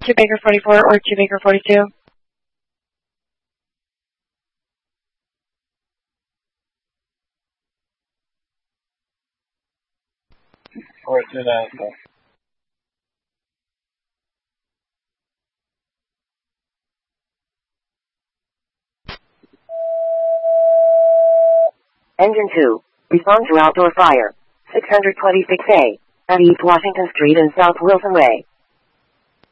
2 Baker 44 or 2 Baker 42? Engine 2, respond to outdoor fire, 626A, at East Washington Street and South Wilson Way.